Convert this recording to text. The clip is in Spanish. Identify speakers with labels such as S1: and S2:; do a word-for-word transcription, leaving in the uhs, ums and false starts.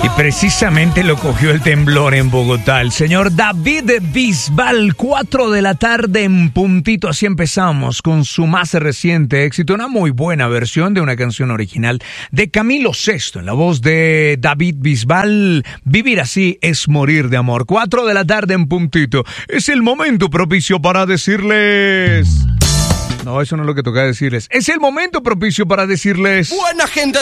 S1: Y precisamente lo cogió el temblor en Bogotá. El señor David Bisbal, cuatro de la tarde en puntito. Así empezamos con su más reciente éxito. Una muy buena versión de una canción original de Camilo Sesto, en la voz de David Bisbal. Vivir así es morir de amor. Cuatro de la tarde en puntito. Es el momento propicio para decirles... No, eso no es lo que toca decirles. Es el momento propicio para decirles...
S2: Buena gente